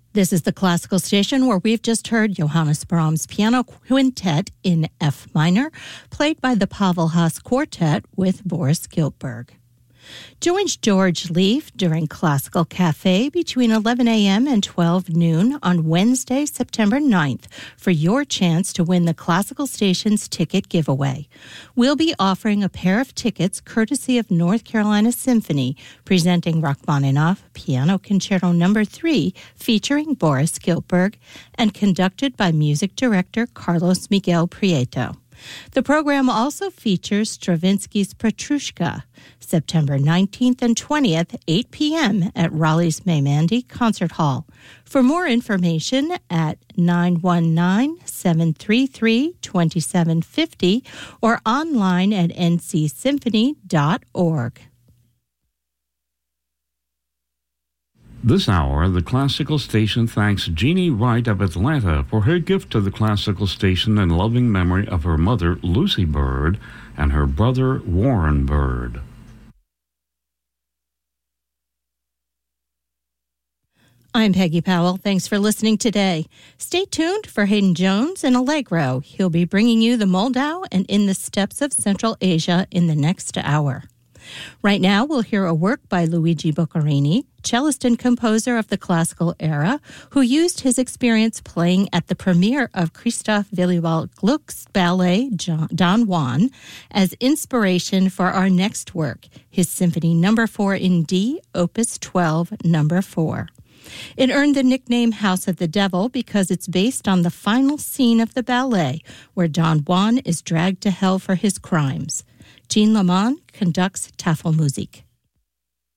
This is the Classical Station where we've just heard Johannes Brahms' Piano Quintet in F minor, played by the Pavel Haas Quartet with Boris Giltberg. Join George Leaf during Classical Cafe between 11 a.m. and 12 noon on Wednesday, September 9th for your chance to win the Classical Station's ticket giveaway. We'll be offering a pair of tickets courtesy of North Carolina Symphony, presenting Rachmaninoff Piano Concerto No. 3 featuring Boris Giltberg and conducted by music director Carlos Miguel Prieto. The program also features Stravinsky's Petrushka, September 19th and 20th, 8 p.m. at Raleigh's Maimandi Concert Hall. For more information at 919-733-2750 or online at ncsymphony.org. This hour, the Classical Station thanks Jeannie Wright of Atlanta for her gift to the Classical Station in loving memory of her mother, Lucy Bird, and her brother, Warren Bird. I'm Peggy Powell. Thanks for listening today. Stay tuned for Hayden Jones and Allegro. He'll be bringing you the Moldau and In the Steppes of Central Asia in the next hour. Right now, we'll hear a work by Luigi Boccherini, cellist and composer of the classical era, who used his experience playing at the premiere of Christoph Willibald Gluck's ballet Don Juan as inspiration for our next work, his Symphony No. 4 in D, Opus 12, No. 4. It earned the nickname House of the Devil because it's based on the final scene of the ballet, where Don Juan is dragged to hell for his crimes. Jean Lamont conducts Tafelmusik.